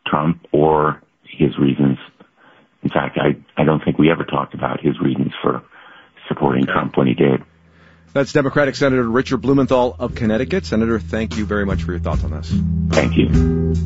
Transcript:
Trump or his reasons. In fact, I don't think we ever talked about his reasons for supporting Trump when he did. That's Democratic Senator Richard Blumenthal of Connecticut. Senator, thank you very much for your thoughts on this. Thank you.